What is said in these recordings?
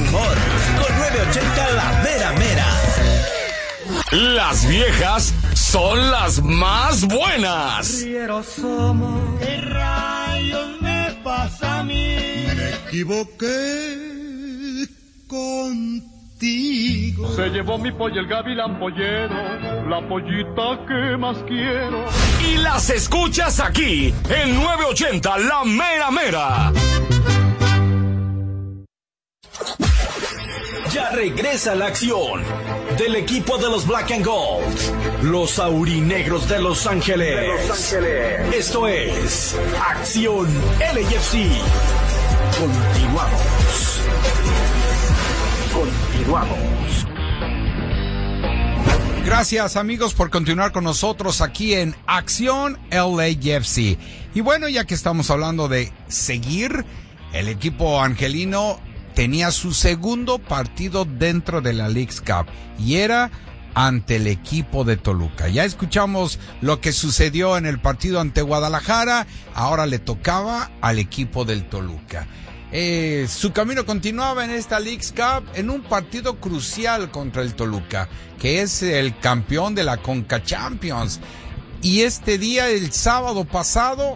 mejor. Con 980 La Mera Mera. Las viejas son las más buenas. Rieros somos. ¿Qué rayos me pasa a mí? Me equivoqué contigo. Se llevó mi pollo el gavilán pollero, la pollita que más quiero. Y las escuchas aquí, en 980 La Mera Mera. Ya regresa la acción del equipo de los Black and Gold, los aurinegros de Los Ángeles. Esto es Acción LAFC. Continuamos. Gracias, amigos, por continuar con nosotros aquí en Acción LAFC. Y bueno, ya que estamos hablando de seguir, el equipo angelino tenía su segundo partido dentro de la Leagues Cup y era ante el equipo de Toluca. Ya escuchamos lo que sucedió en el partido ante Guadalajara, ahora le tocaba al equipo del Toluca. Su camino continuaba en esta Leagues Cup en un partido crucial contra el Toluca, que es el campeón de la Conca Champions. Y este día, el sábado pasado,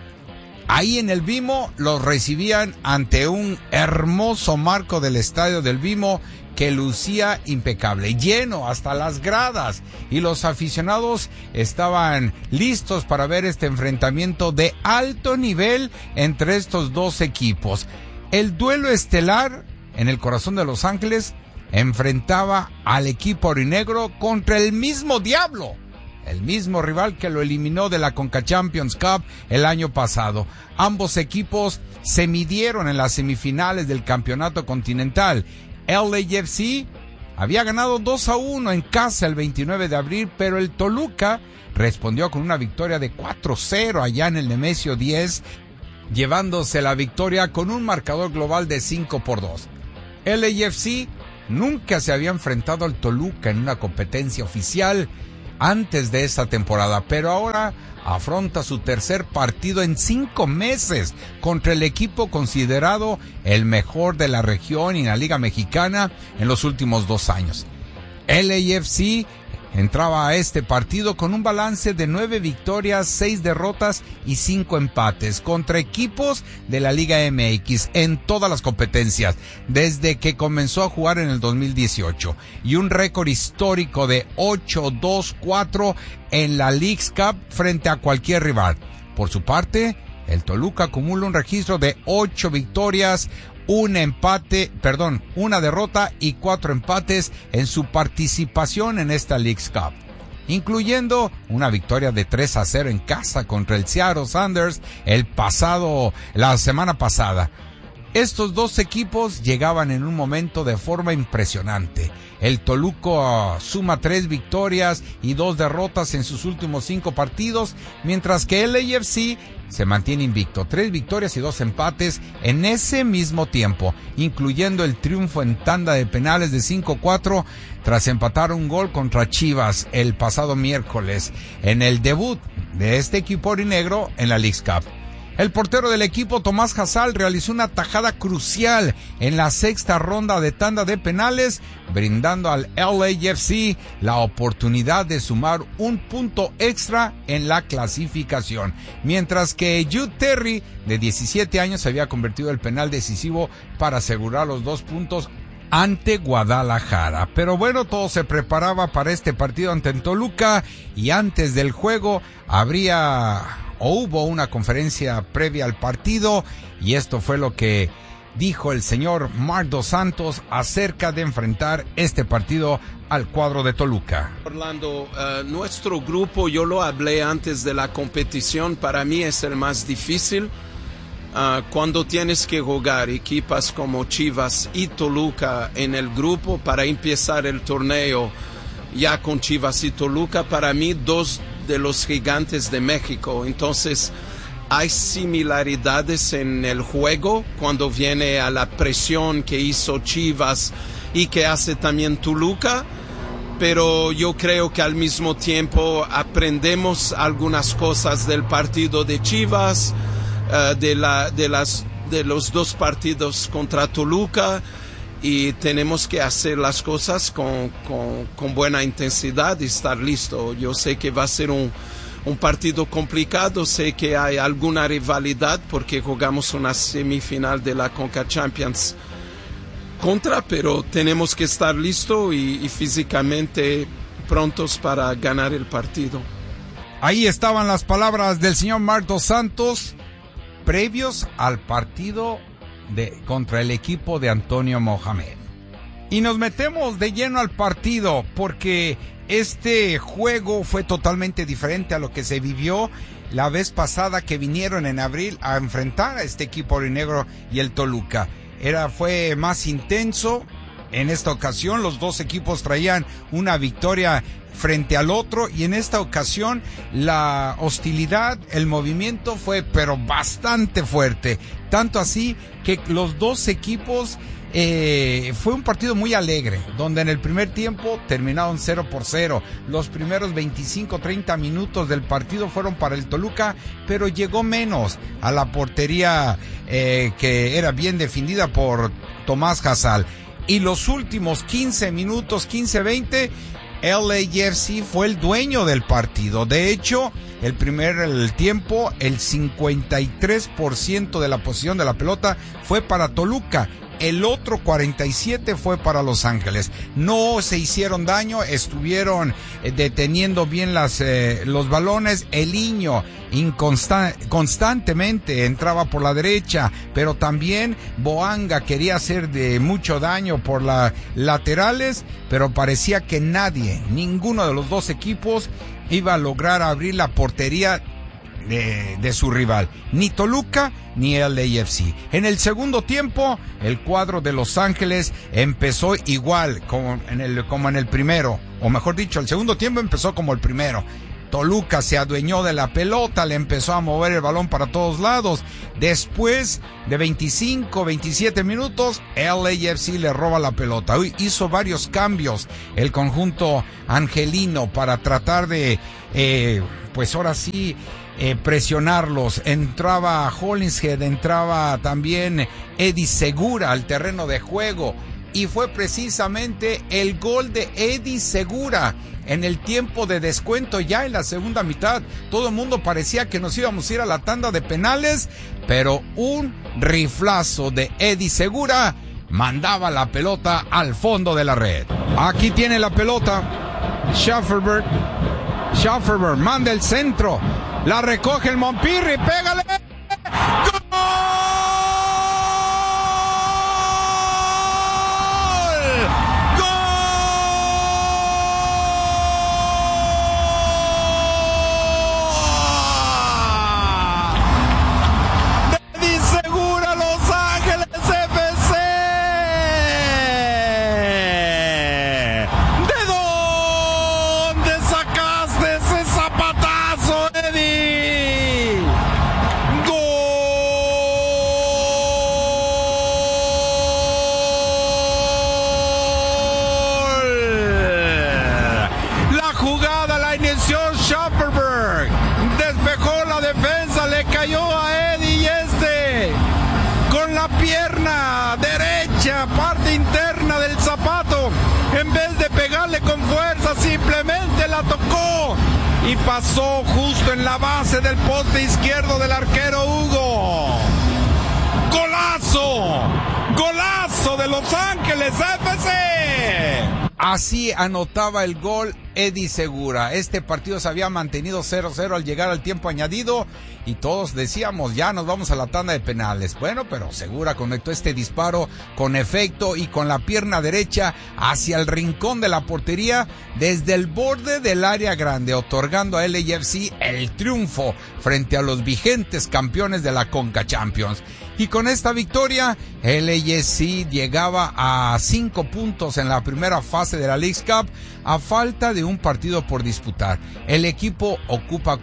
ahí en el Vimo los recibían ante un hermoso marco del estadio del Vimo que lucía impecable, lleno hasta las gradas, y los aficionados estaban listos para ver este enfrentamiento de alto nivel entre estos dos equipos. El duelo estelar en el corazón de Los Ángeles enfrentaba al equipo aurinegro contra el mismo diablo, el mismo rival que lo eliminó de la Conca Champions Cup el año pasado. Ambos equipos se midieron en las semifinales del campeonato continental. LAFC había ganado 2-1 en casa el 29 de abril, pero el Toluca respondió con una victoria de 4-0 allá en el Nemesio 10, llevándose la victoria con un marcador global de 5-2. LAFC nunca se había enfrentado al Toluca en una competencia oficial antes de esta temporada, pero ahora afronta su tercer partido en 5 meses contra el equipo considerado el mejor de la región y en la Liga Mexicana en los últimos 2 años. LAFC entraba a este partido con un balance de 9 victorias, 6 derrotas y 5 empates contra equipos de la Liga MX en todas las competencias desde que comenzó a jugar en el 2018, y un récord histórico de 8-2-4 en la Leagues Cup frente a cualquier rival. Por su parte, el Toluca acumula un registro de 8 victorias, una derrota y 4 empates en su participación en esta Leagues Cup, incluyendo una victoria de 3-0 en casa contra el Seattle Sounders la semana pasada. Estos dos equipos llegaban en un momento de forma impresionante. El Toluca suma 3 victorias y 2 derrotas en sus últimos 5 partidos, mientras que el LAFC se mantiene invicto, 3 victorias y 2 empates en ese mismo tiempo, incluyendo el triunfo en tanda de penales de 5-4 tras empatar un gol contra Chivas el pasado miércoles en el debut de este equipo aurinegro en la Leagues Cup. El portero del equipo, Tomás Hazal, realizó una tajada crucial en la 6ª ronda de tanda de penales, brindando al LAFC la oportunidad de sumar un punto extra en la clasificación, mientras que Jude Terry, de 17 años, se había convertido en el penal decisivo para asegurar los 2 puntos ante Guadalajara. Pero bueno, todo se preparaba para este partido ante el Toluca, y antes del juego hubo una conferencia previa al partido, y esto fue lo que dijo el señor Marc Dos Santos acerca de enfrentar este partido al cuadro de Toluca. Orlando, nuestro grupo, yo lo hablé antes de la competición, para mí es el más difícil. Cuando tienes que jugar equipas como Chivas y Toluca en el grupo para empezar el torneo ya con Chivas y Toluca, para mí 2 de los gigantes de México. Entonces hay similaridades en el juego cuando viene a la presión que hizo Chivas y que hace también Toluca, pero yo creo que al mismo tiempo aprendemos algunas cosas del partido de Chivas, de los 2 partidos contra Toluca, y tenemos que hacer las cosas con buena intensidad y estar listo. Yo sé que va a ser un partido complicado, sé que hay alguna rivalidad porque jugamos una semifinal de la Conca Champions pero tenemos que estar listos y físicamente prontos para ganar el partido. Ahí estaban las palabras del señor Marc Dos Santos previos al partido contra el equipo de Antonio Mohamed. Y nos metemos de lleno al partido porque este juego fue totalmente diferente a lo que se vivió la vez pasada que vinieron en abril a enfrentar a este equipo aurinegro y el Toluca. Fue más intenso. En esta ocasión los dos equipos traían una victoria frente al otro y en esta ocasión la hostilidad, el movimiento fue pero bastante fuerte. Tanto así que los dos equipos fue un partido muy alegre, donde en el primer tiempo terminaron 0-0. Los primeros 25-30 minutos del partido fueron para el Toluca, pero llegó menos a la portería que era bien defendida por Tomás Hasal. Y los últimos 15 minutos, 15-20, LAFC fue el dueño del partido. De hecho, el tiempo, el 53% de la posesión de la pelota fue para Toluca. El otro 47% fue para Los Ángeles. No se hicieron daño, estuvieron deteniendo bien los balones. Eliño constantemente entraba por la derecha, pero también Boanga quería hacer de mucho daño por las laterales, pero parecía que ninguno de los dos equipos iba a lograr abrir la portería de su rival, ni Toluca ni el LAFC. En el segundo tiempo, el cuadro de Los Ángeles empezó igual como en el primero, o mejor dicho, el segundo tiempo empezó como el primero. Toluca se adueñó de la pelota, le empezó a mover el balón para todos lados. Después de 25-27 minutos, LAFC le roba la pelota. Hizo varios cambios el conjunto angelino para tratar de, pues ahora sí, presionarlos. Entraba Hollingshead, entraba también Eddie Segura al terreno de juego. Y fue precisamente el gol de Eddie Segura en el tiempo de descuento, ya en la segunda mitad. Todo el mundo parecía que nos íbamos a ir a la tanda de penales, pero un riflazo de Eddie Segura mandaba la pelota al fondo de la red. Aquí tiene la pelota Schafferberg manda el centro, la recoge el Montpirri, pégale. ¡Gol! Parte interna del zapato, en vez de pegarle con fuerza, simplemente la tocó y pasó justo en la base del poste izquierdo del arquero Hugo. ¡Golazo! ¡Golazo de Los Ángeles FC! Así anotaba el gol Eddie Segura. Este partido se había mantenido 0-0 al llegar al tiempo añadido y todos decíamos, ya nos vamos a la tanda de penales. Bueno, pero Segura conectó este disparo con efecto y con la pierna derecha hacia el rincón de la portería desde el borde del área grande, otorgando a LAFC el triunfo frente a los vigentes campeones de la Conca Champions. Y con esta victoria, LAFC llegaba a 5 puntos en la primera fase de la Leagues Cup a falta de un partido por disputar. El equipo ocupaba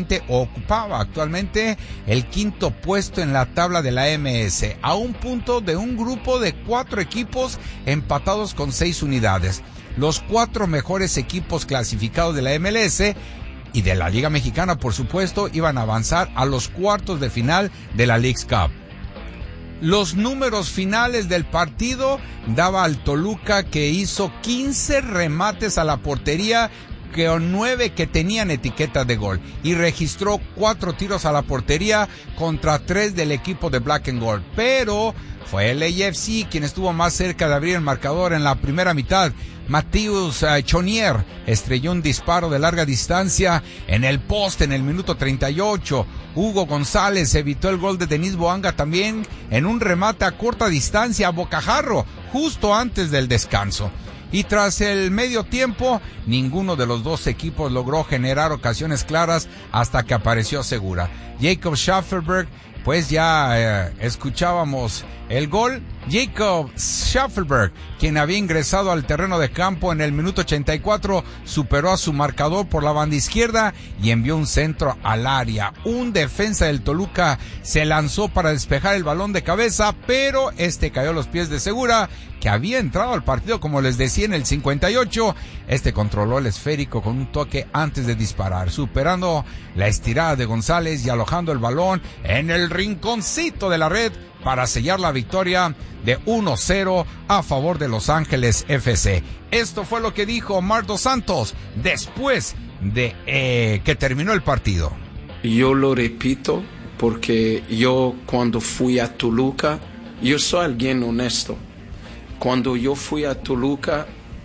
actualmente el quinto puesto en la tabla de la MS, a un punto de un grupo de 4 equipos empatados con 6 unidades. Los 4 mejores equipos clasificados de la MLS y de la Liga Mexicana, por supuesto, iban a avanzar a los cuartos de final de la Leagues Cup. Los números finales del partido daba al Toluca que hizo 15 remates a la portería, con 9 que tenían etiqueta de gol, y registró 4 tiros a la portería contra 3 del equipo de Black and Gold. Pero fue el AFC quien estuvo más cerca de abrir el marcador en la primera mitad. Matheus Chonier estrelló un disparo de larga distancia en el poste en el minuto 38. Hugo González evitó el gol de Denis Boanga también en un remate a corta distancia a bocajarro justo antes del descanso. Y tras el medio tiempo, ninguno de los dos equipos logró generar ocasiones claras hasta que apareció Segura. Jacob Schaffelberg, pues ya escuchábamos el gol. Jacob Schaffelberg, quien había ingresado al terreno de campo en el minuto 84, superó a su marcador por la banda izquierda y envió un centro al área. Un defensa del Toluca se lanzó para despejar el balón de cabeza, pero este cayó a los pies de Segura, que había entrado al partido, como les decía, en el 58. Este controló el esférico con un toque antes de disparar, superando la estirada de González y alojando el balón en el rinconcito de la red para sellar la victoria de 1-0 a favor de Los Ángeles FC. Esto fue lo que dijo Marc Dos Santos después de que terminó el partido. Yo lo repito porque yo cuando fui a Toluca, yo soy alguien honesto. Cuando yo fui a Toluca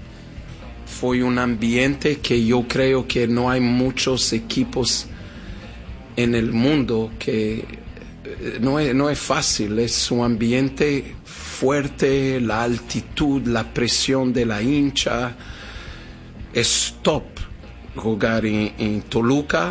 fue un ambiente que yo creo que no hay muchos equipos en el mundo que no es fácil. Es un ambiente fuerte, la altitud, la presión de la hincha. Es top jugar en Toluca,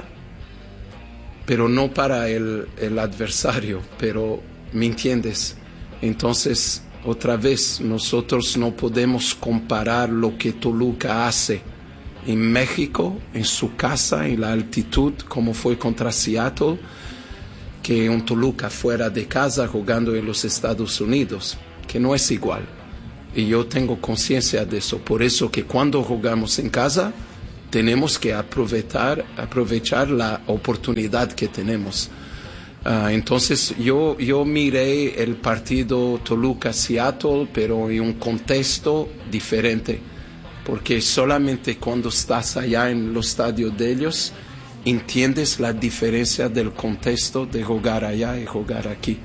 pero no para el adversario, pero ¿me entiendes? Entonces, otra vez, nosotros no podemos comparar lo que Toluca hace en México, en su casa, en la altitud, como fue contra Seattle, que un Toluca fuera de casa jugando en los Estados Unidos, que no es igual. Y yo tengo conciencia de eso. Por eso que cuando jugamos en casa, tenemos que aprovechar la oportunidad que tenemos. Entonces yo miré el partido Toluca-Seattle, pero en un contexto diferente, porque solamente cuando estás allá en los estadios de ellos, entiendes la diferencia del contexto de jugar allá y jugar aquí.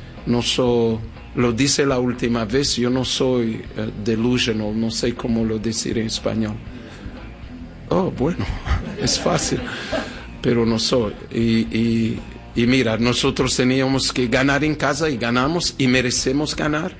Lo dice la última vez, yo no soy delusional, no sé cómo lo decir en español. Oh, bueno, es fácil, pero no soy. Y mira, nosotros teníamos que ganar en casa y ganamos y merecemos ganar,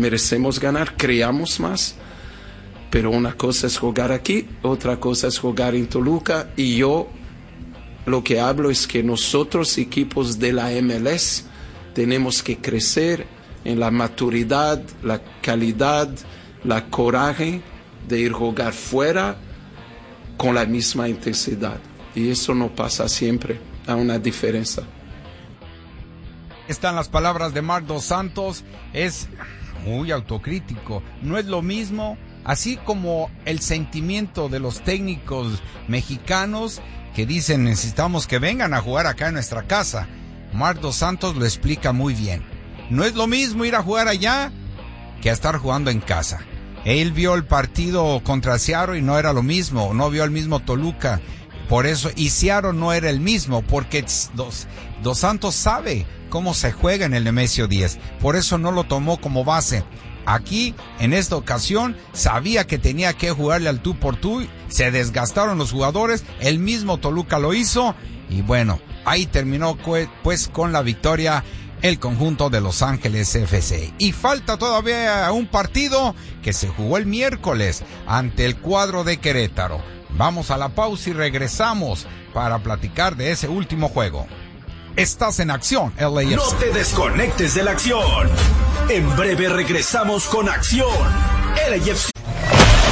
creamos más. Pero una cosa es jugar aquí, otra cosa es jugar en Toluca, y yo lo que hablo es que nosotros, equipos de la MLS, tenemos que crecer en la maturidad, la calidad, la coraje de ir a jugar fuera con la misma intensidad. Y eso no pasa siempre, hay una diferencia. Están las palabras de Marc Dos Santos, es muy autocrítico. No es lo mismo, así como el sentimiento de los técnicos mexicanos que dicen necesitamos que vengan a jugar acá en nuestra casa. Marc Dos Santos lo explica muy bien. No es lo mismo ir a jugar allá que a estar jugando en casa. Él vio el partido contra Seattle y no era lo mismo, no vio el mismo Toluca. Por eso, y Seattle no era el mismo, porque Dos Santos sabe cómo se juega en el Nemesio 10. Por eso no lo tomó como base. Aquí, en esta ocasión, sabía que tenía que jugarle al tú por tú. Se desgastaron los jugadores, el mismo Toluca lo hizo. Y bueno, ahí terminó pues con la victoria el conjunto de Los Ángeles FC. Y falta todavía un partido que se jugó el miércoles ante el cuadro de Querétaro. Vamos a la pausa y regresamos para platicar de ese último juego. Estás en Acción LAFC. No te desconectes de la acción. En breve regresamos con Acción LAFC.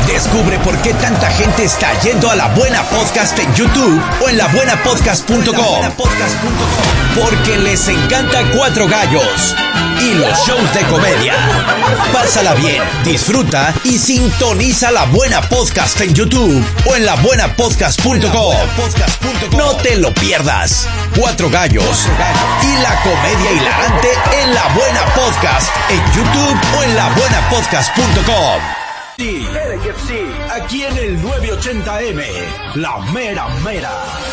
Descubre por qué tanta gente está yendo a La Buena Podcast en YouTube o en labuenapodcast.com. Porque les encanta Cuatro Gallos y los shows de comedia. Pásala bien, disfruta y sintoniza La Buena Podcast en YouTube o en labuenapodcast.com. No te lo pierdas. Cuatro Gallos y la comedia hilarante en La Buena Podcast en YouTube o en labuenapodcast.com. Aquí en el 980M, La Mera Mera.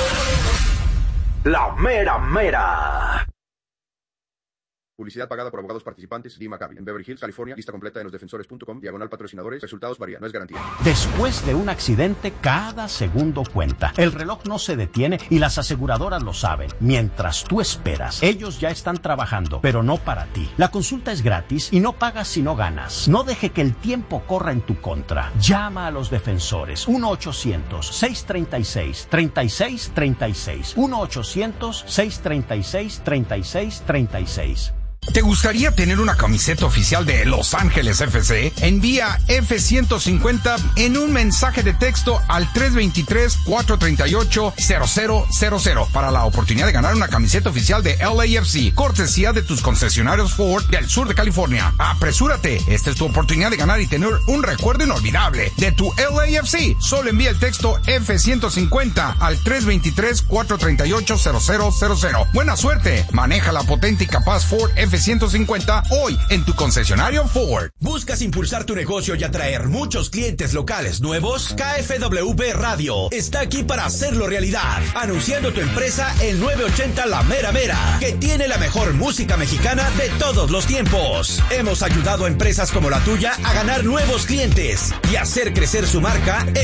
La Mera Mera. Publicidad pagada por abogados participantes. Lee McCabe. En Beverly Hills, California. Lista completa en losdefensores.com. /patrocinadores. Resultados varían. No es garantía. Después de un accidente, cada segundo cuenta. El reloj no se detiene y las aseguradoras lo saben. Mientras tú esperas, ellos ya están trabajando, pero no para ti. La consulta es gratis y no pagas si no ganas. No deje que el tiempo corra en tu contra. Llama a los defensores. 1-800-636-3636. 1-800-636-3636. ¿Te gustaría tener una camiseta oficial de Los Ángeles FC? Envía F-150 en un mensaje de texto al 323-438-0000 para la oportunidad de ganar una camiseta oficial de LAFC, cortesía de tus concesionarios Ford del sur de California. ¡Apresúrate! Esta es tu oportunidad de ganar y tener un recuerdo inolvidable de tu LAFC. Solo envía el texto F-150 al 323-438-0000. ¡Buena suerte! Maneja la potente y capaz Ford F-150 hoy en tu concesionario Ford. ¿Buscas impulsar tu negocio y atraer muchos clientes locales nuevos? KFWB Radio está aquí para hacerlo realidad. Anunciando tu empresa en 980 La Mera Mera, que tiene la mejor música mexicana de todos los tiempos. Hemos ayudado a empresas como la tuya a ganar nuevos clientes y hacer crecer su marca en